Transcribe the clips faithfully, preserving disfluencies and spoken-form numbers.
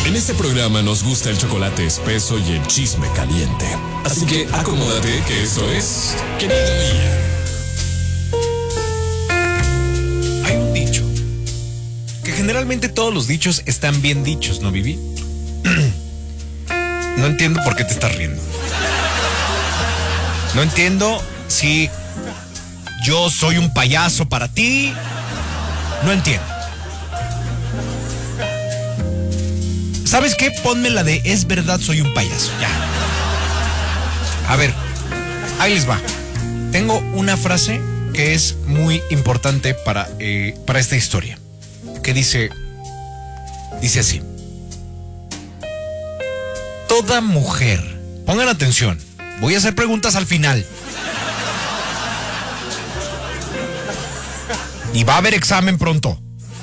En este programa nos gusta el chocolate espeso y el chisme caliente. Así que acomódate que esto es Querido Ian. Hay un dicho, que generalmente todos los dichos están bien dichos, ¿no, Vivi? No entiendo por qué te estás riendo. No entiendo si yo soy un payaso para ti. No entiendo. ¿Sabes qué? Ponme la de es verdad, soy un payaso. Ya. A ver, ahí les va. Tengo una frase que es muy importante para, eh, para esta historia. Que dice, dice así. Toda mujer, pongan atención, voy a hacer preguntas al final. Y va a haber examen pronto.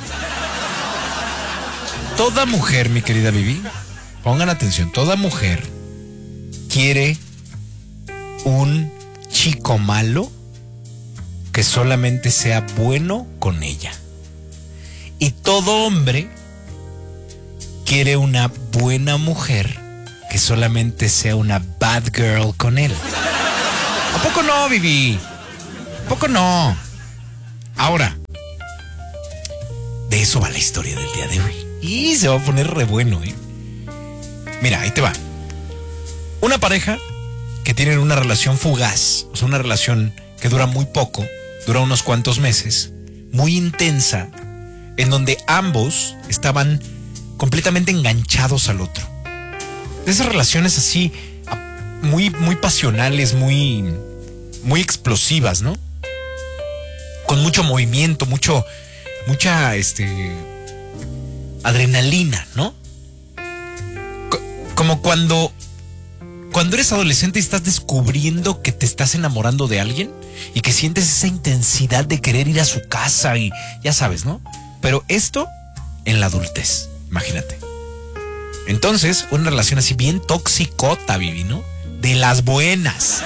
Toda mujer, mi querida Vivi, pongan atención, toda mujer quiere un chico malo que solamente sea bueno con ella. Y todo hombre quiere una buena mujer que solamente sea una bad girl con él. ¿A poco no, Vivi? ¿A poco no? Ahora, de eso va la historia del día de hoy. Y se va a poner re bueno, ¿eh? Mira, ahí te va. Una pareja que tienen una relación fugaz, o sea, una relación que dura muy poco, dura unos cuantos meses, muy intensa, en donde ambos estaban completamente enganchados al otro. De esas relaciones así, muy, muy pasionales, muy, muy explosivas, ¿no? Con mucho movimiento, mucho, mucha, este, adrenalina, ¿no? C- como cuando, cuando eres adolescente y estás descubriendo que te estás enamorando de alguien y que sientes esa intensidad de querer ir a su casa y ya sabes, ¿no? Pero esto en la adultez, imagínate. Entonces, una relación así bien toxicota, Vivi, ¿no? De las buenas.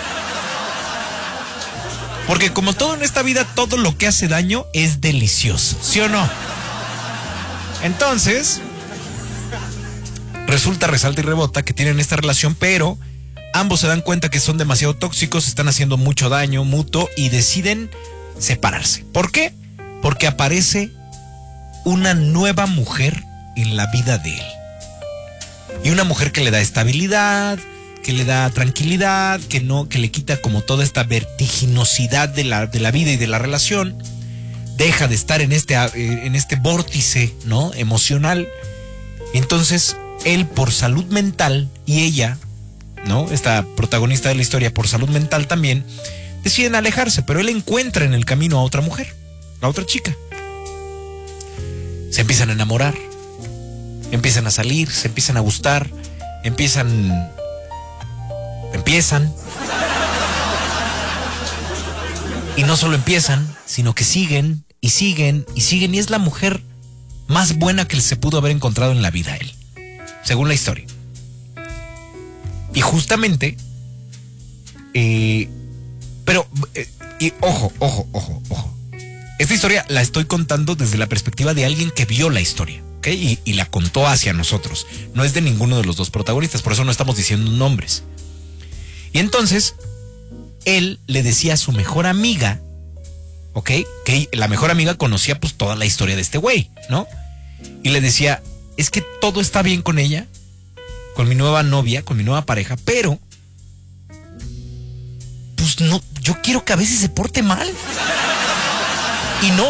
Porque como todo en esta vida, todo lo que hace daño es delicioso, ¿sí o no? Entonces, resulta, resalta y rebota que tienen esta relación, pero ambos se dan cuenta que son demasiado tóxicos, están haciendo mucho daño mutuo y deciden separarse. ¿Por qué? Porque aparece una nueva mujer en la vida de él. Y una mujer que le da estabilidad, que le da tranquilidad, que no, que le quita como toda esta vertiginosidad de la, de la vida y de la relación. Deja de estar en este, en este vórtice, ¿no? Emocional. Entonces, él por salud mental y ella, ¿no? Esta protagonista de la historia por salud mental también, deciden alejarse, pero él encuentra en el camino a otra mujer, a otra chica. Se empiezan a enamorar, empiezan a salir, se empiezan a gustar, empiezan... Empiezan. Y no solo empiezan, sino que siguen y siguen y siguen. Y es la mujer más buena que se pudo haber encontrado en la vida a él, según la historia. Y justamente, eh, pero, eh, y ojo, ojo, ojo, ojo. Esta historia la estoy contando desde la perspectiva de alguien que vio la historia, ¿ok? Y, y la contó hacia nosotros. No es de ninguno de los dos protagonistas, por eso no estamos diciendo nombres. Y entonces, él le decía a su mejor amiga, ¿ok? Que la mejor amiga conocía pues toda la historia de este güey, ¿no? Y le decía, es que todo está bien con ella, con mi nueva novia, con mi nueva pareja, pero pues no, yo quiero que a veces se porte mal. Y no.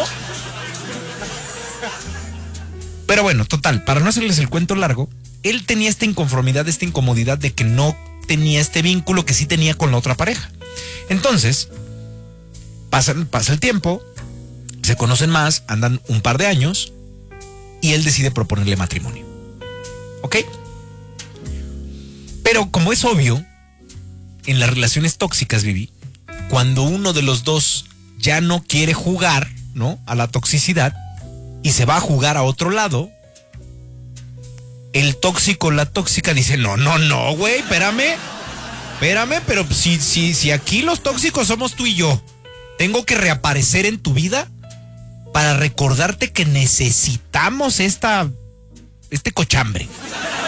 Pero bueno, total, para no hacerles el cuento largo, él tenía esta inconformidad, esta incomodidad de que no tenía este vínculo que sí tenía con la otra pareja. Entonces, pasa, pasa el tiempo, se conocen más, andan un par de años y él decide proponerle matrimonio. ¿Ok? Pero como es obvio, en las relaciones tóxicas, Vivi, cuando uno de los dos ya no quiere jugar, ¿no?, a la toxicidad y se va a jugar a otro lado, el tóxico, la tóxica dice, no, no, no, güey, espérame, espérame, pero si, si, si aquí los tóxicos somos tú y yo, tengo que reaparecer en tu vida para recordarte que necesitamos esta, este cochambre.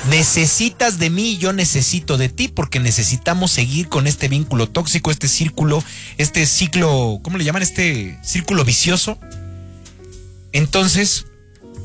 Necesitas de mí, yo necesito de ti, porque necesitamos seguir con este vínculo tóxico, este círculo, este ciclo, ¿cómo le llaman? Este círculo vicioso. Entonces,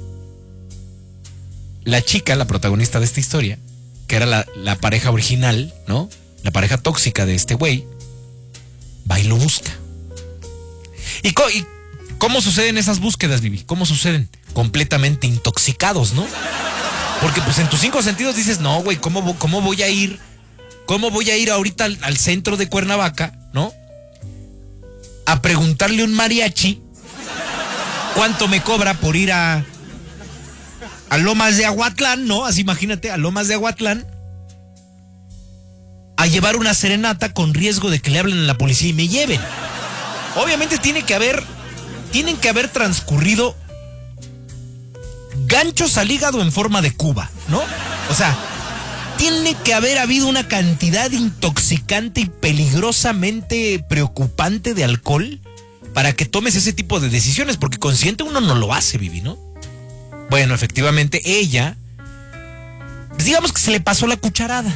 la chica, la protagonista de esta historia, que era la, la pareja original, ¿no? La pareja tóxica de este güey, va y lo busca. ¿Y, co y cómo suceden esas búsquedas, Vivi? ¿Cómo suceden? Completamente intoxicados, ¿no? Porque pues en tus cinco sentidos dices, no, güey, ¿cómo, ¿cómo voy a ir? ¿Cómo voy a ir ahorita al, al centro de Cuernavaca, ¿no? A preguntarle a un mariachi cuánto me cobra por ir a, a Lomas de Aguatlán, ¿no? Así imagínate, a Lomas de Aguatlán, a llevar una serenata con riesgo de que le hablen a la policía y me lleven. Obviamente tiene que haber, tienen que haber transcurrido ganchos al hígado en forma de cuba, ¿no? O sea, tiene que haber habido una cantidad intoxicante y peligrosamente preocupante de alcohol para que tomes ese tipo de decisiones, porque consciente uno no lo hace, Vivi, ¿no? Bueno, efectivamente, ella, pues digamos que se le pasó la cucharada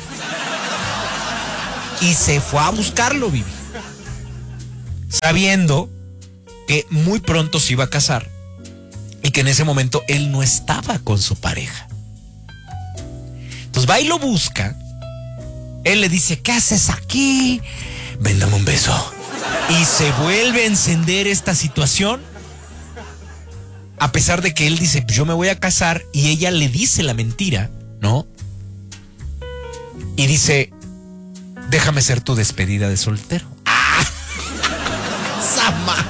y se fue a buscarlo, Vivi, sabiendo que muy pronto se iba a casar y que en ese momento él no estaba con su pareja. Entonces va y lo busca. Él le dice, ¿qué haces aquí? Ven, dame un beso. Y se vuelve a encender esta situación, a pesar de que él dice, yo me voy a casar, y ella le dice la mentira, ¿no? Y dice, déjame ser tu despedida de soltero. ¡Ah! ¡Sama!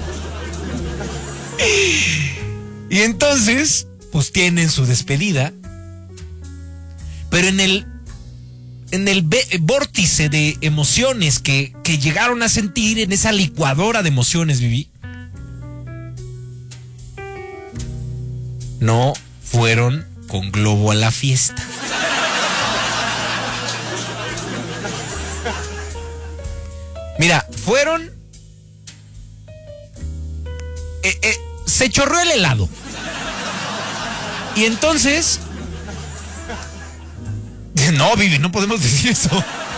Y entonces, pues tienen su despedida, pero en el, en el vórtice de emociones que, que llegaron a sentir, en esa licuadora de emociones, Vivi, no fueron con globo a la fiesta. Mira, fueron... Eh, eh, se chorró el helado. Y entonces... No, Vivi, no podemos decir eso.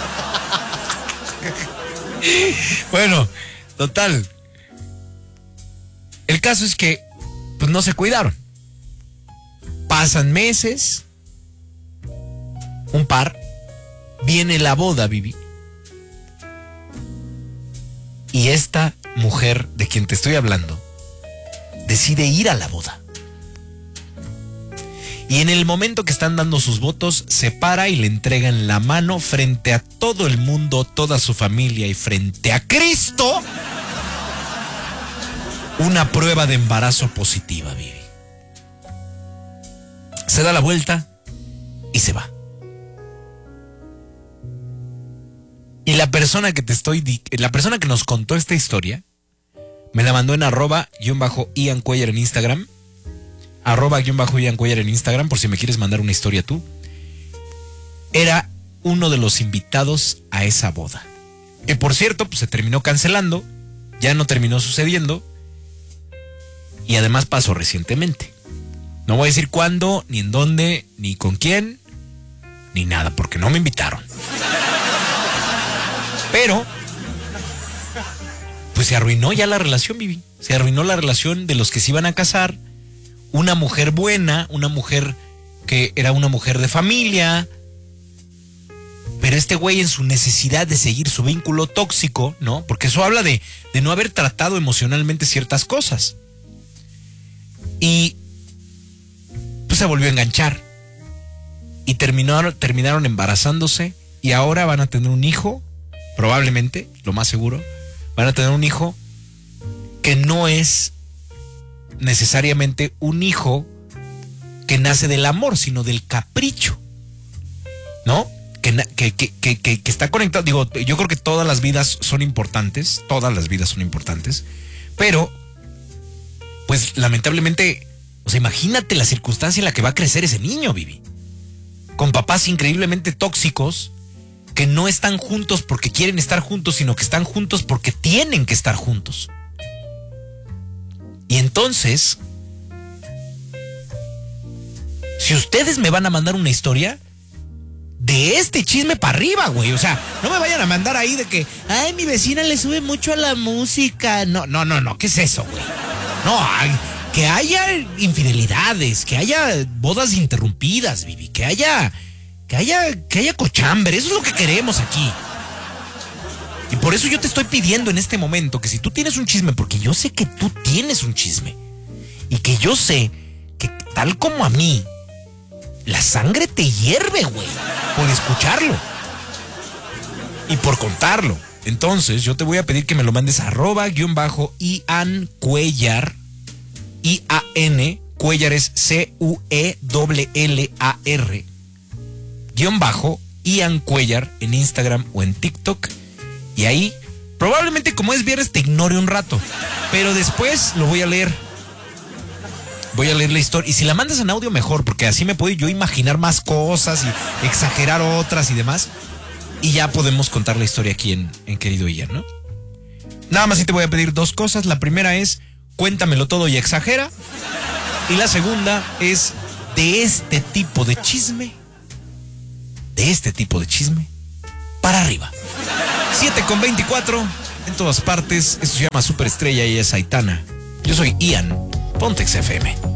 Bueno, total. El caso es que pues no se cuidaron. Pasan meses. Un par. Viene la boda, Vivi. Y esta mujer de quien te estoy hablando decide ir a la boda. Y en el momento que están dando sus votos, se para y le entrega en la mano, frente a todo el mundo, toda su familia y frente a Cristo, una prueba de embarazo positiva, Vivi. Se da la vuelta y se va. Y la persona que te estoy, la persona que nos contó esta historia, me la mandó en arroba guión bajo Ian Cuellar en Instagram. Arroba guión bajo Ian Cuellar en Instagram, por si me quieres mandar una historia tú. Era uno de los invitados a esa boda. Que por cierto, pues se terminó cancelando, ya no terminó sucediendo. Y además pasó recientemente. No voy a decir cuándo, ni en dónde, ni con quién, ni nada, porque no me invitaron. Pero, pues se arruinó ya la relación, Vivi. Se arruinó la relación de los que se iban a casar. Una mujer buena, una mujer que era una mujer de familia. Pero este güey, en su necesidad de seguir su vínculo tóxico, ¿no? Porque eso habla de, de no haber tratado emocionalmente ciertas cosas. Y pues se volvió a enganchar. Y terminaron, terminaron embarazándose. Y ahora van a tener un hijo, probablemente, lo más seguro. Van a tener un hijo que no es necesariamente un hijo que nace del amor, sino del capricho, ¿no? Que, que, que, que, que está conectado. Digo, yo creo que todas las vidas son importantes, todas las vidas son importantes, pero pues lamentablemente, o sea, imagínate la circunstancia en la que va a crecer ese niño, Vivi, con papás increíblemente tóxicos que no están juntos porque quieren estar juntos, sino que están juntos porque tienen que estar juntos. Y entonces, si ustedes me van a mandar una historia, de este chisme para arriba, güey. O sea, no me vayan a mandar ahí de que, ay, mi vecina le sube mucho a la música. No, no, no, no, ¿qué es eso, güey? No, ay, que haya infidelidades, que haya bodas interrumpidas, Vivi, que haya, que haya, que haya cochambre. Eso es lo que queremos aquí. Y por eso yo te estoy pidiendo en este momento que si tú tienes un chisme, porque yo sé que tú tienes un chisme, y que yo sé que tal como a mí, la sangre te hierve, güey, por escucharlo y por contarlo. Entonces yo te voy a pedir que me lo mandes a arroba guión bajo Ian Cuellar, I A N, Cuellar es C U E L L A R, guión bajo Ian Cuellar en Instagram o en TikTok. Y ahí, probablemente como es viernes te ignore un rato, pero después lo voy a leer. Voy a leer la historia. Y si la mandas en audio, mejor, porque así me puedo yo imaginar más cosas y exagerar otras y demás. Y ya podemos contar la historia aquí en, en Querido Ian, ¿no? Nada más sí te voy a pedir dos cosas. La primera es, cuéntamelo todo y exagera. Y la segunda es, de este tipo de chisme, de este tipo de chisme, para arriba. siete con veinticuatro, en todas partes. Esto se llama Superestrella y es Aitana. Yo soy Ian, Pontex F M.